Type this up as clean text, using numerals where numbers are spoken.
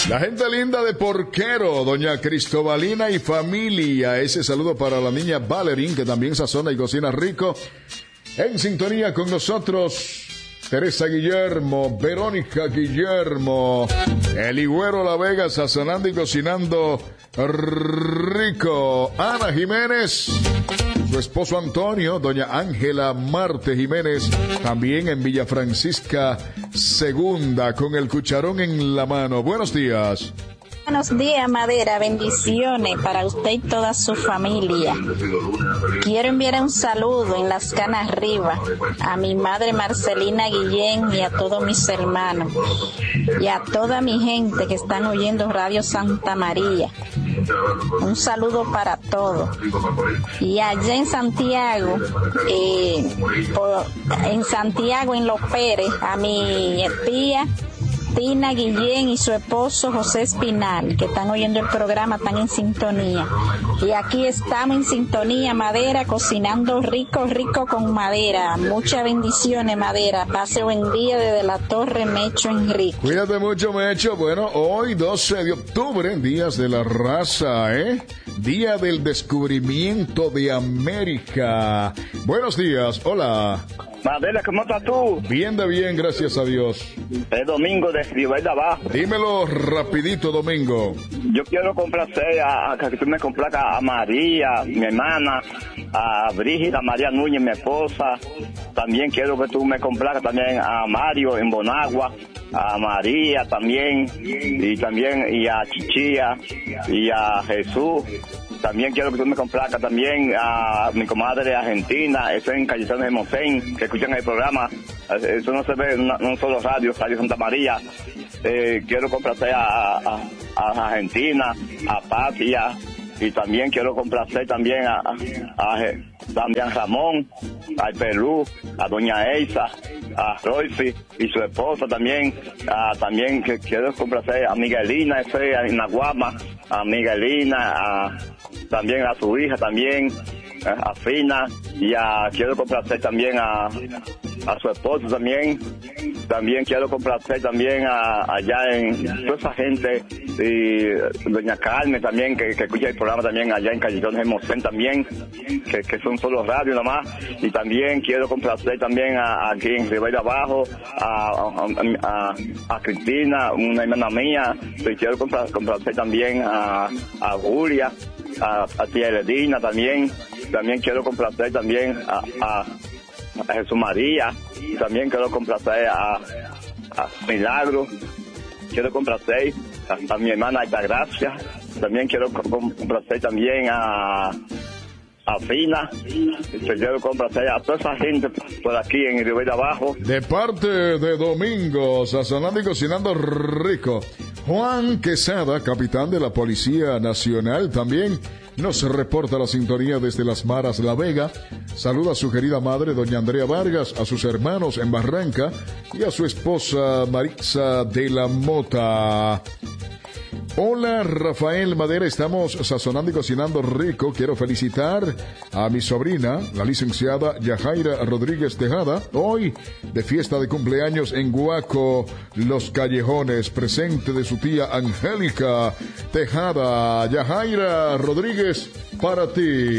La gente linda de Porquero, doña Cristobalina y familia. Ese saludo para la niña Valerín, que también sazona y cocina rico. En sintonía con nosotros, Teresa Guillermo, Verónica Guillermo, el Higüero La Vega, sazonando y cocinando rico. Ana Jiménez, su esposo Antonio, doña Ángela Marte Jiménez, también en Villa Francisca Segunda, con el cucharón en la mano. Buenos días. Buenos días, Madera. Bendiciones para usted y toda su familia. Quiero enviar un saludo en Las Canas Arriba a mi madre Marcelina Guillén y a todos mis hermanos y a toda mi gente que están oyendo Radio Santa María. Un saludo para todos. Y allá en Santiago, en Los Pérez, a mi tía Tina Guillén y su esposo José Espinal, que están oyendo el programa, están en sintonía. Y aquí estamos en sintonía, Madera, cocinando rico con Madera. Muchas bendiciones, Madera. Pase buen día desde la Torre Mecho Enrique. Cuídate mucho, Mecho. Bueno, hoy 12 de octubre, días de la raza, Día del descubrimiento de América. Buenos días, hola. Madela, ¿cómo estás tú? Bien, gracias a Dios. Es Domingo de Ribey de Abajo. Dímelo rapidito, Domingo. Yo quiero complacer a que tú me complazcas a María, mi hermana, a Brígida, María Núñez, mi esposa. También quiero que tú me complazcas también a Mario en Bonagua, a María también, y a Chichía, y a Jesús. También quiero que tú me complazcas también a mi comadre argentina, eso en Cayetano de Mosén, que escuchan el programa. Eso no se ve en un solo Radio Santa María. Quiero complacer a Argentina, a Patia, y también quiero complacer también a también Ramón, al Perú, a doña Eiza, a Royce y su esposa también. También que quiero complacer a Miguelina, en Naguama, a Miguelina, también a su hija también, a Fina, y quiero complacer también a su esposo también. También quiero complacer también allá en toda esa gente, y doña Carmen también, que escucha el programa también allá en Cayetano de Mosén también, que son solo radio nomás. Y también quiero complacer también aquí en Ribey de Abajo a Cristina, una hermana mía. Y quiero complacer también a Julia, a tía Heredina también. También quiero complacer también a Jesús María. También quiero complacer a Milagro. Quiero complacer a mi hermana Altagracia. También quiero complacer también a Fina. Quiero complacer a toda esa gente por aquí en Ribey de Abajo. De parte de Domingo, sazonando y cocinando rico. Juan Quesada, capitán de la Policía Nacional, también nos reporta la sintonía desde Las Maras, La Vega. Saluda a su querida madre, doña Andrea Vargas, a sus hermanos en Barranca y a su esposa Marixa de la Mota. Hola, Rafael Madera, estamos sazonando y cocinando rico. Quiero felicitar a mi sobrina, la licenciada Yajaira Rodríguez Tejada, hoy de fiesta de cumpleaños en Guaco, Los Callejones, presente de su tía Angélica Tejada. Yajaira Rodríguez, para ti.